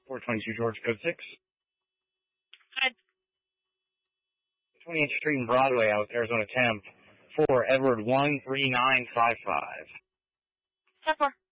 422 George, code 6. Hi. 28th Street and Broadway, out Arizona Temp, for Edward 13955. 10-4.